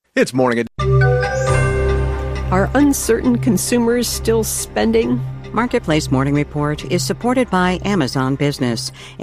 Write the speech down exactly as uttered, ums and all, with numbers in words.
It's Morning Are uncertain consumers still spending? Marketplace Morning Report is supported by Amazon Business.